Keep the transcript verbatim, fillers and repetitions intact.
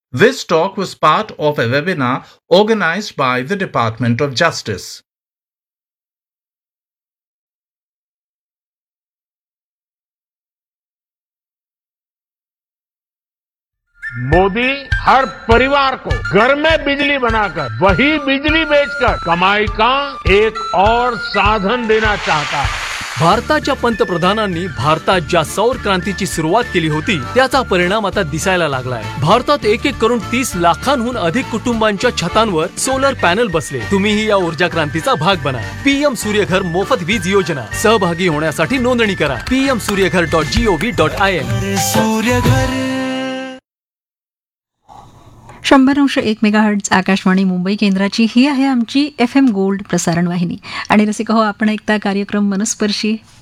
This talk was part of a webinar organized by the Department of Justice. Modi हर परिवार को घर में बिजली बनाकर वही बिजली बेचकर कमाई का एक और साधन देना चाहता है. भारताच्या पंतप्रधानांनी भारतात ज्या सौर क्रांतीची सुरुवात केली होती त्याचा परिणाम आता दिसायला लागलाय. भारतात एक एक करून तीस लाखांहून अधिक कुटुंबांच्या छतांवर सोलर पॅनल बसले. तुम्हीही या ऊर्जा क्रांतीचा भाग बना. पीएम सूर्यघर मोफत वीज योजना सहभागी होण्यासाठी नोंदणी करा. PM Surya Ghar dot G O V dot I N. शंभर अंश एक मेगाहर्ट्ज आकाशवाणी मुंबई केंद्राची ही आहे आमची एफ एम गोल्ड प्रसारण वाहिनी. आणि रसिक हो, आपण ऐकता कार्यक्रम मनस्पर्शी.